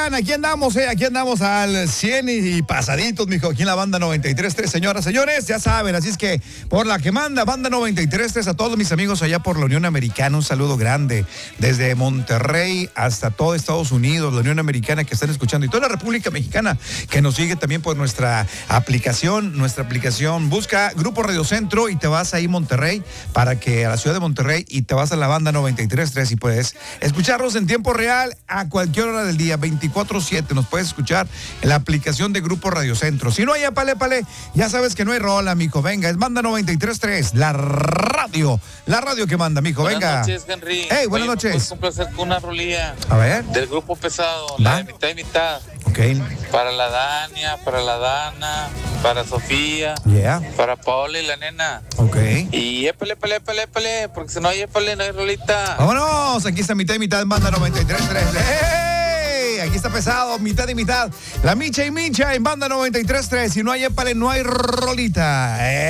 Oigan, aquí andamos al 100 y pasaditos, mijo, aquí en la banda 93.3, señoras, señores, ya saben, así es que por la que manda, banda 93.3, a todos mis amigos allá por la Unión Americana, un saludo grande, desde Monterrey hasta todo Estados Unidos, la Unión Americana que están escuchando, y toda la República Mexicana que nos sigue también por nuestra aplicación, busca Grupo Radio Centro y te vas ahí Monterrey, para que a la ciudad de Monterrey, y te vas a la banda 93.3 y puedes escucharlos en tiempo real a cualquier hora del día, 24/7, nos puedes escuchar en la aplicación de Grupo Radio Centro. Si no hay pale, ya sabes que no hay rola, mijo, venga, es banda 93.3, la radio que manda, mijo, venga. Buenas noches, Henry. Hey, buenas noches. Pues un placer con una rolilla. A ver. Del grupo pesado, la de mitad y mitad. Ok. Para la Dania, para la Dana, para Sofía, Yeah. para Paola y la nena. Ok. Y épale, porque si no hay épale, no hay rolita. Vámonos, aquí está mitad y mitad en banda 93.3. ¡Hey! Aquí está pesado, mitad y mitad. La Micha y Mincha en banda 93.3. Si no hay épale, no hay rolita.